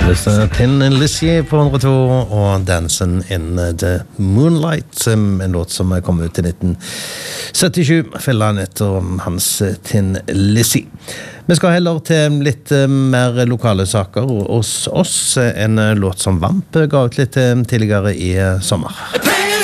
Tin Lizzy på 102 og Dancing in the Moonlight, en låt som kom ut i 1977, felleren etter hans Tin Lizzy. Vi skal heller til litt mer lokale saker hos oss, en låt som Vamp ga ut litt tidligere i sommer.